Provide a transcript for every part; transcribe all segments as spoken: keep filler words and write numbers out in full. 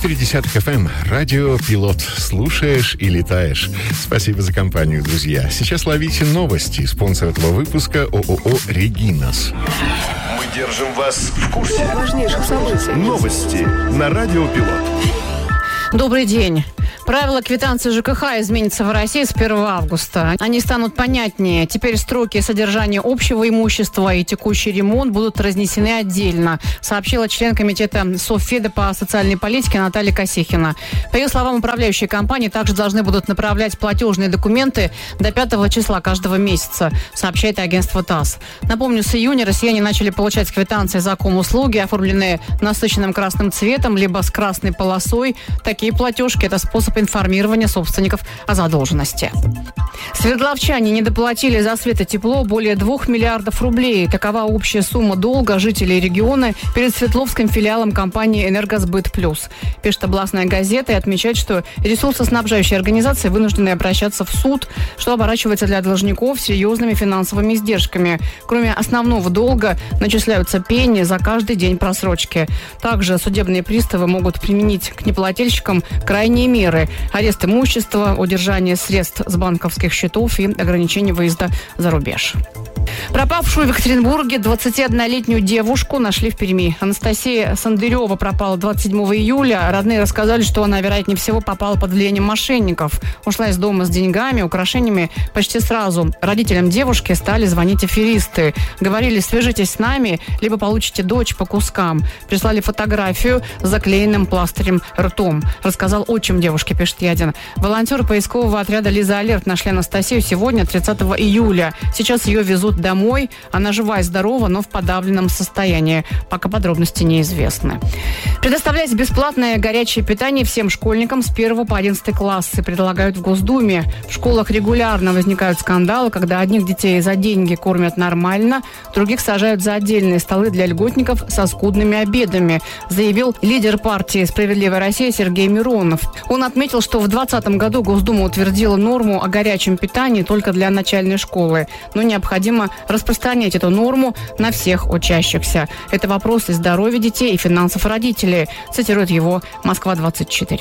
четыре десятых эф эм. Радио Пилот. Слушаешь и летаешь. Спасибо за компанию, друзья. Сейчас ловите новости. Спонсор этого выпуска ООО «Регинас». Мы держим вас в курсе важнейших событий. Новости на Радио Пилот. Добрый день. Правила квитанции ЖКХ изменятся в России с первого августа. Они станут понятнее. Теперь строки содержания общего имущества и текущий ремонт будут разнесены отдельно, сообщила член комитета Совфеда по социальной политике Наталья Косихина. По ее словам, управляющие компании также должны будут направлять платежные документы до пятого числа каждого месяца, сообщает агентство ТАСС. Напомню, с июня россияне начали получать квитанции за ком-услуги, оформленные насыщенным красным цветом, либо с красной полосой. Такие платежки – это способ информирования собственников о задолженности. Свердловчане не доплатили за свет и тепло более двух миллиардов рублей. Такова общая сумма долга жителей региона перед Свердловским филиалом компании «Энергосбыт Плюс». Пишет областная газета и отмечает, что ресурсоснабжающие организации вынуждены обращаться в суд, что оборачивается для должников серьезными финансовыми издержками. Кроме основного долга начисляются пени за каждый день просрочки. Также судебные приставы могут применить к неплательщикам крайние меры: арест имущества, удержание средств с банковских счетов и ограничение выезда за рубеж. Пропавшую в Екатеринбурге двадцатиоднолетнюю девушку нашли в Перми. Анастасия Сандырева пропала двадцать седьмого июля. Родные рассказали, что она, вероятнее всего, попала под влиянием мошенников. Ушла из дома с деньгами, украшениями почти сразу. Родителям девушки стали звонить аферисты. Говорили: свяжитесь с нами, либо получите дочь по кускам. Прислали фотографию с заклеенным пластырем ртом. Рассказал отчим девушки, пишет Ядин. Волонтеры поискового отряда «Лиза Алерт» нашли Анастасию сегодня, тридцатого июля. Сейчас ее везут домой. Она жива и здорова, но в подавленном состоянии. Пока подробности неизвестны. Предоставлять бесплатное горячее питание всем школьникам с первого по одиннадцатый классы предлагают в Госдуме. В школах регулярно возникают скандалы, когда одних детей за деньги кормят нормально, других сажают за отдельные столы для льготников со скудными обедами, заявил лидер партии «Справедливая Россия» Сергей Миронов. Он отметил, что в двадцатом году Госдума утвердила норму о горячем питании только для начальной школы, но необходимо распространять эту норму на всех учащихся. Это вопрос и здоровья детей, и финансов родителей, цитирует его Москва двадцать четыре.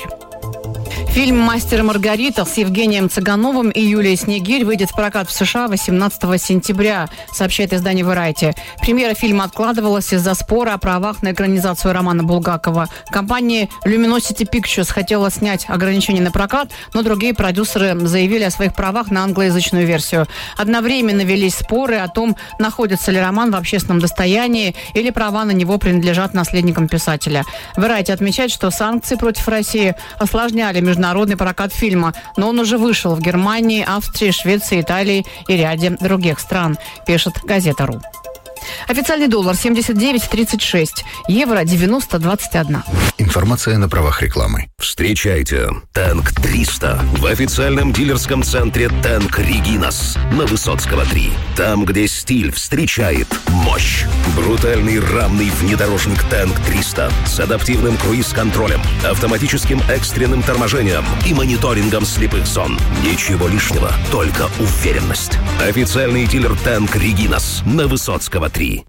Фильм «Мастер и Маргарита» с Евгением Цыгановым и Юлией Снегирь выйдет в прокат в США восемнадцатого сентября, сообщает издание Variety. Премьера фильма откладывалась из-за спора о правах на экранизацию романа Булгакова. Компания Luminosity Pictures хотела снять ограничения на прокат, но другие продюсеры заявили о своих правах на англоязычную версию. Одновременно велись споры о том, находится ли роман в общественном достоянии или права на него принадлежат наследникам писателя. Variety отмечает, что санкции против России осложняли международный Народный прокат фильма, но он уже вышел в Германии, Австрии, Швеции, Италии и ряде других стран, пишет газета.ру. Официальный доллар семьдесят девять тридцать шесть, евро девяносто двадцать один. Информация на правах рекламы. Встречайте Тэнк триста в официальном дилерском центре Тэнк Регинас на Высоцкого три. Там, где стиль встречает мощь. Брутальный рамный внедорожник Тэнк триста с адаптивным круиз-контролем, автоматическим экстренным торможением и мониторингом слепых зон. Ничего лишнего, только уверенность. Официальный дилер Тэнк Регинас на Высоцкого три.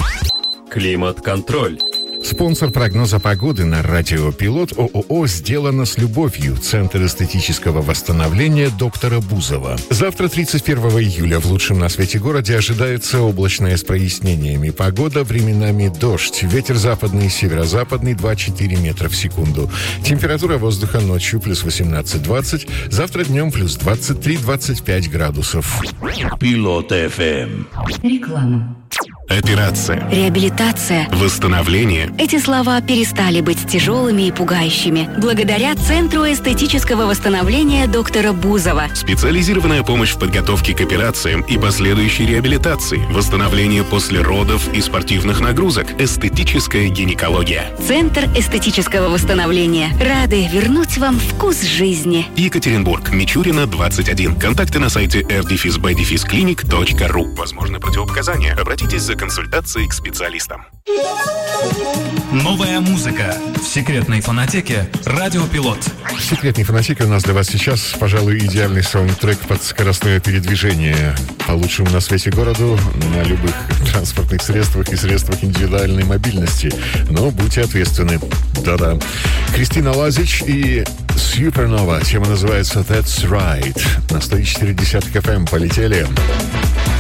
Климат-контроль. Спонсор прогноза погоды на радио Пилот ООО «Сделано с любовью». Центр эстетического восстановления доктора Бузова. Завтра, тридцать первого июля, в лучшем на свете городе ожидается облачная с прояснениями погода, временами дождь. Ветер западный и северо-западный два-четыре метра в секунду. Температура воздуха ночью плюс восемнадцать-двадцать, завтра днем плюс двадцать три - двадцать пять градусов. Пилот эф эм. Реклама. Операция. Реабилитация. Восстановление. Эти слова перестали быть тяжелыми и пугающими благодаря Центру эстетического восстановления доктора Бузова. Специализированная помощь в подготовке к операциям и последующей реабилитации. Восстановление после родов и спортивных нагрузок. Эстетическая гинекология. Центр эстетического восстановления. Рады вернуть вам вкус жизни. Екатеринбург. Мичурина, двадцать один. Контакты на сайте эр дефис бэ дефис клиник точка ру. Возможны противопоказания. Обратитесь за за консультацией к специалистам. Новая музыка в секретной фонотеке «Радио Пилот». В секретной фонотеке у нас для вас сейчас, пожалуй, идеальный саундтрек под скоростное передвижение по лучшему на свете городу на любых транспортных средствах и средствах индивидуальной мобильности. Но будьте ответственны. Да-да. Кристина Лазич и Supernova. Тема называется «That's Right». На сто четыре десятых эф эм. Полетели.